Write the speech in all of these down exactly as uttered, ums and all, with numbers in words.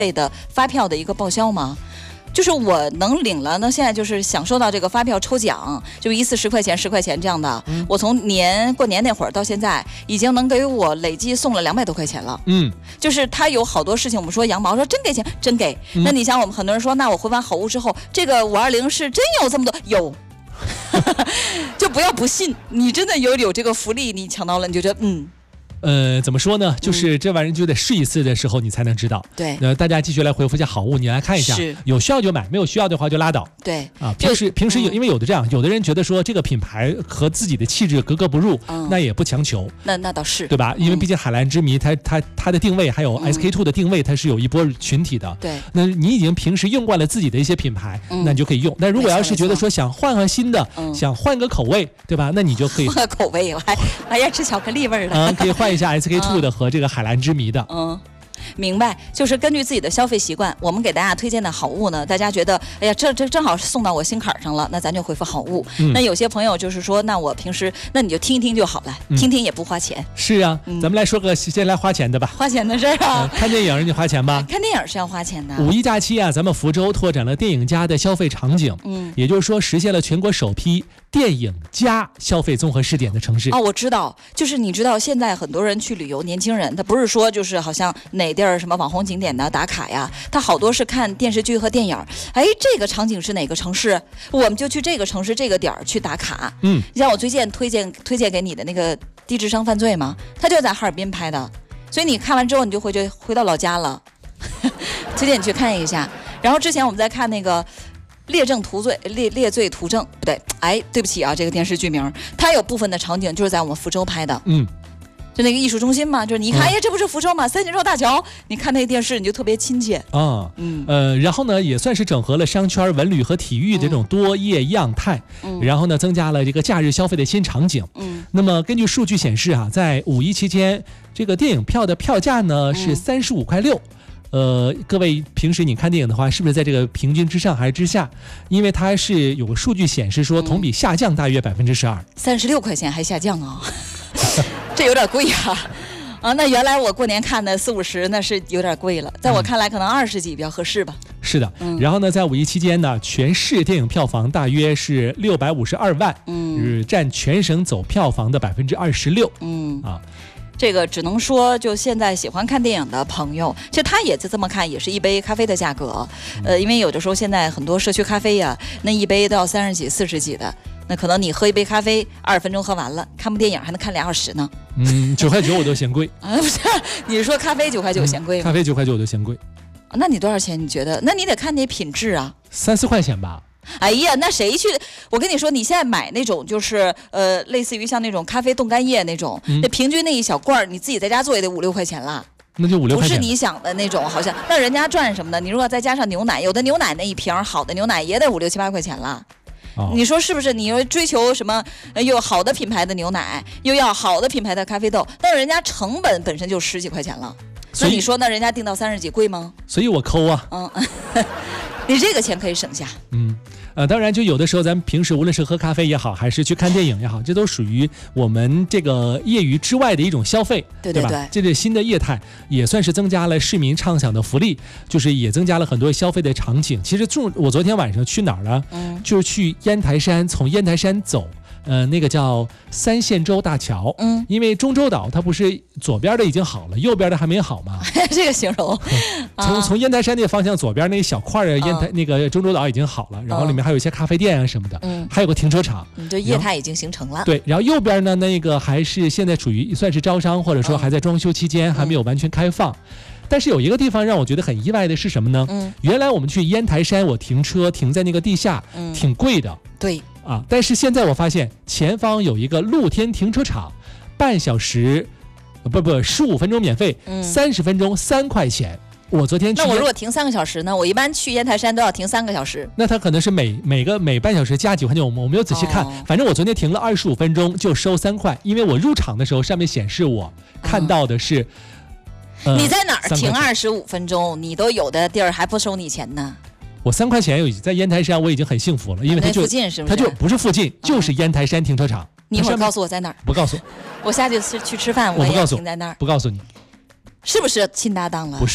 费的发票的一个报销吗？就是我能领了，那现在就是享受到这个发票抽奖，就一次十块钱、十块钱这样的。嗯、我从年过年那会儿到现在，已经能给我累计送了两百多块钱了。嗯，就是他有好多事情，我们说羊毛说真给钱，真给。嗯、那你想，我们很多人说，那我回完好物之后，这个五二零是真有这么多有。就不要不信，你真的有有这个福利，你抢到了，你就觉得嗯。 呃，怎么说呢？就是这玩意儿就得试一次的时候，你才能知道。 对， 呃，大家继续来回复一下好物，你来看一下，有需要就买，没有需要的话就拉倒。 对啊，平时平时有，因为有的这样，有的人觉得说这个品牌和自己的气质格格不入，嗯、那也不强求。 那那倒是， 对吧？因为毕竟海蓝之谜，它它它的定位还有 S K two 的定位，它是有一波群体的。 对， 那你已经平时用惯了自己的一些品牌，嗯、那你就可以用。但如果要是觉得说想换换新的，嗯、想换个口味，对吧？那你就可以换个口味，我还还要吃巧克力味儿的。 啊、嗯，可以换一下 S K two 的。和这个海蓝之谜的， 嗯，明白，就是根据自己的消费习惯，我们给大家推荐的好物呢，大家觉得，哎呀，这这正好送到我心坎上了，那咱就回复好物。嗯、那有些朋友就是说，那我平时，那你就听一听就好了，嗯、听听也不花钱。 是啊，嗯、咱们来说个先来花钱的吧。 花钱的事儿啊、 呃，看电影你花钱吧？ 看电影是要花钱的。 五一假期啊，咱们福州拓展了电影家的消费场景，嗯，也就是说实现了全国首批电影家消费综合试点的城市。 哦，我知道，就是你知道现在很多人去旅游，年轻人他不是说就是好像哪地儿什么网红景点的打卡呀，他好多是看电视剧和电影。哎，这个场景是哪个城市，我们就去这个城市这个点儿去打卡。嗯，你像我最近推荐推荐给你的那个低智商犯罪嘛，他就在哈尔滨拍的，所以你看完之后你就回去回到老家了。推荐你去看一下。然后之前我们在看那个列证图罪列列罪图证，不对，哎，对不起啊，这个电视剧名，它有部分的场景就是在我们福州拍的，嗯，就那个艺术中心嘛，就是你看，嗯、哎呀，这不是福州吗？三井洲大桥，你看那个电视你就特别亲切啊，嗯，呃，然后呢，也算是整合了商圈、文旅和体育的这种多业样态，嗯，然后呢，增加了这个假日消费的新场景，嗯，那么根据数据显示啊，在五一期间，这个电影票的票价呢是三十五块六。呃，各位平时你看电影的话，是不是在这个平均之上还是之下？因为它是有个数据显示说，同比下降大约百分之十二。 三十六块钱还下降啊，这有点贵啊！啊，那原来我过年看的四五十，那是有点贵了。在我看来，可能二十几比较合适吧。 是的，嗯、然后呢，在五一期间呢，全市电影票房大约是六百五十二万，嗯，占全省总票房的百分之二十六，嗯啊。 这个只能说，就现在喜欢看电影的朋友，其实他也就这么看，也是一杯咖啡的价格。呃，因为有的时候现在很多社区咖啡呀、啊，那一杯都要三十几、四十几的，那可能你喝一杯咖啡，二十分钟喝完了，看部电影还能看俩小时呢。 嗯，九块九我都嫌贵啊！不是，你说咖啡九块九嫌贵吗？ 嗯、咖啡九块九我都嫌贵。 那你多少钱？你觉得？那你得看你品质啊。 三四块钱吧。 哎呀，那谁去？我跟你说，你现在买那种就是呃，类似于像那种咖啡冻干液那种，那、嗯、平均那一小罐你自己在家做也得五六块钱了。 那就五六块钱， 不是你想的那种，好像那人家赚什么的？你如果再加上牛奶，有的牛奶那一瓶好的牛奶也得五六七八块钱了。哦、你说是不是？你又追求什么？又好的品牌的牛奶，又要好的品牌的咖啡豆，但是人家成本本身就十几块钱了。那你说那人家定到三十几贵吗？ 所以我抠啊。 嗯，你这个钱可以省下。 嗯。呃，当然，就有的时候，咱们平时无论是喝咖啡也好，还是去看电影也好，这都属于我们这个业余之外的一种消费， 对对对， 对吧？这是新的业态，也算是增加了市民畅享的福利，就是也增加了很多消费的场景。其实，我昨天晚上去哪儿了？嗯，就是去烟台山，从烟台山走。呃，那个叫三线洲大桥，嗯，因为中洲岛它不是左边的已经好了，右边的还没好吗？ 这个形容， 从、啊、从烟台山那个方向，左边那一小块的烟台、啊、那个中洲岛已经好了，然后里面还有一些咖啡店啊什么的，嗯，还有个停车场， 嗯，这业态已经形成了。 对，然后右边呢，那个还是现在处于算是招商或者说还在装修期间，嗯、还没有完全开放。但是有一个地方让我觉得很意外的是什么呢？嗯，原来我们去烟台山，我停车停在那个地下，嗯，挺贵的。 对。 啊！但是现在我发现前方有一个露天停车场，半小时，不不，十五分钟免费，三十分钟三块钱。我昨天去， 那我如果停三个小时呢？我一般去烟台山都要停三个小时。 那他可能是每每个每半小时加几块钱，我们我没有仔细看。哦、反正我昨天停了二十五分钟就收三块，因为我入场的时候上面显示我看到的是。 嗯呃、你在哪儿停二十五分钟？你都有的地儿还不收你钱呢？ 我三块钱有在烟台山，我已经很幸福了，因为它就附近是不是？它就不是附近，就是烟台山停车场。 你一会儿告诉我在哪儿？ 不告诉。 我下去吃去吃饭， 我不告诉。 停在那儿。 不告诉你。 是不是亲搭档了？ 不是。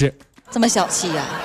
这么小气呀、